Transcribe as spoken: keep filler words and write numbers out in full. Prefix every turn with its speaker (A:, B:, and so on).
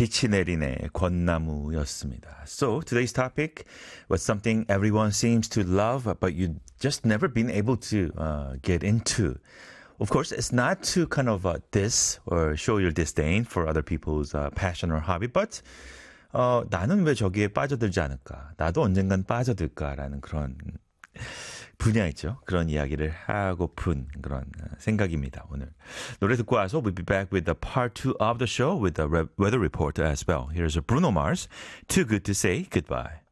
A: 빛이 내리네 권나무였습니다. So today's topic was something everyone seems to love, but you just never been able to uh, get into. Of course, it's not to kind of uh, diss or show your disdain for other people's uh, passion or hobby, but 어, 나는 왜 저기에 빠져들지 않을까? 나도 언젠간 빠져들까라는 그런 분야 있죠. 그런 이야기를 하고픈 그런 생각입니다. 오늘 노래 듣고 와서 we'll be back with the part two of the show with the weather report as well. Here's Bruno Mars, Too Good to Say Goodbye.